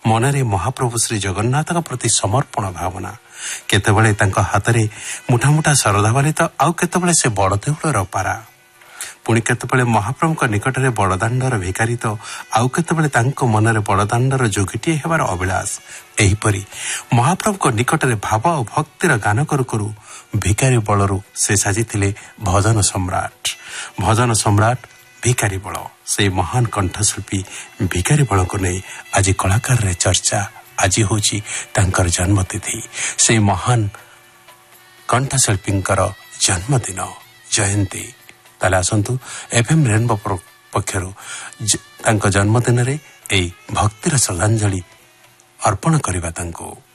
ମନରେ ମହାପ୍ରଭୁ ଶ୍ରୀ ଜଗନ୍ନାଥଙ୍କ ପ୍ରତି ସମର୍ପଣ ଭାବନା। କେତେବେଳେ ତାଙ୍କ ହାତରେ ମୁଠା ମୁଠା ଶରଧାବାଲି ତ ଆଉ କେତେବେଳେ ସେ ବଡ଼ ଦେଉଳର ପାରା, ପୁଣି କେତେବେଳେ ମହାପ୍ରଭୁଙ୍କ ନିକଟରେ ବଡ଼ଦାଣ୍ଡର ଭିକାରୀ ତ ଆଉ କେତେବେଳେ ତାଙ୍କ ମନରେ ବଡ଼ଦାଣ୍ଡର ଯୋଗୀଟିଏ ହେବାର ଅଭିଳାଷ। ଏହିପରି ମହାପ୍ରଭୁଙ୍କ ନିକଟରେ ଭାବ ଓ ଭକ୍ତିର ଗାନ କରୁ କରୁ ଭିକାରୀ ବଳରୁ ସେ ସାଜିଥିଲେ ଭଜନ ସମ୍ରାଟ। ଭଜନ ସମ୍ରାଟ ଭିକାରୀ ବଳ, ସେଇ ମହାନ କଣ୍ଠଶିଳ୍ପୀ ଭିକାରୀ ବଳଙ୍କୁ ନେଇ ଆଜି କଳାକାରରେ ଚର୍ଚ୍ଚା। ଆଜି ହେଉଛି ତାଙ୍କର ଜନ୍ମତିଥି, ସେଇ ମହାନ କଣ୍ଠଶିଳ୍ପୀଙ୍କର ଜନ୍ମଦିନ, ଜୟନ୍ତୀ। ତାହେଲେ ଆସନ୍ତୁ FM ରେନବୋ ପକ୍ଷରୁ ତାଙ୍କ ଜନ୍ମଦିନରେ ଏହି ଭକ୍ତିର ଶ୍ରଦ୍ଧାଞ୍ଜଳି ଅର୍ପଣ କରିବା ତାଙ୍କୁ।